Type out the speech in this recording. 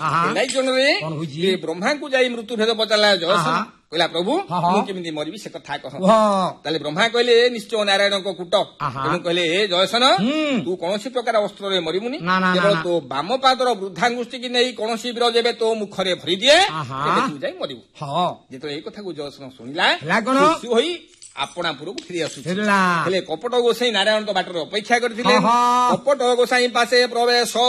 ଜଣରେ ବ୍ରହ୍ମାଙ୍କୁ ଯାଇ ମୃତ୍ୟୁ ଭେଦ ପଚାରିଲା ଜୟସେନ କହିଲା ପ୍ରଭୁ ମୁଁ କେମିତି ମରିବି ସେ କଥା କହ। ତାହେଲେ ବ୍ରହ୍ମା କହିଲେ ନିଶ୍ଚୟ ନାରାୟଣଙ୍କ କୂଟ। ତେଣୁ କହିଲେ ଜୟସେନ ତୁ କୌଣସି ପ୍ରକାର ଅସ୍ତ୍ରରେ ମରିବୁନି, କେବଳ ତୋ ବାମ ପାଦର ବୃଦ୍ଧାଙ୍ଗୁଷ୍ଠିକି ନେଇ କୌଣସି ବୀର ଯେବେ ତୋ ମୁଖରେ ଭରିଦିଏ ତେବେ ତୁ ଯାଇ ମରିବୁ। ଯେତେବେଳେ ଏଇ କଥାକୁ ଜୟସେନ ଶୁଣିଲା ଖୁସି ହୋଇ ଆପଣାପୁରକୁ ଫେରି ଆସୁଛି। ହେଲେ କପଟ ଗୋସାଇଁ ନାରାୟଣଙ୍କ ବାଟରେ ଅପେକ୍ଷା କରିଥିଲେ। କପଟ ଗୋସାଇଁ ପାଶେ ପ୍ରବେଶ